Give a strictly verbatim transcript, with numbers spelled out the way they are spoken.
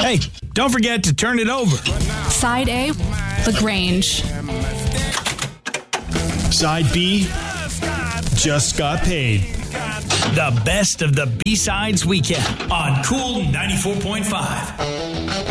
Hey, don't forget to turn it over. Side A, LaGrange. Side B, just got paid. The best of the B-Sides weekend on Cool ninety-four point five.